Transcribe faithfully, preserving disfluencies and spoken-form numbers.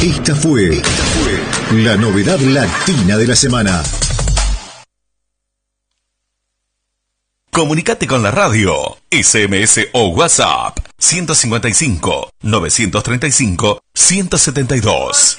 Esta fue, esta fue la novedad latina de la semana. Comunicate con la radio. S M S o WhatsApp ciento cincuenta y cinco, novecientos treinta y cinco, ciento setenta y dos.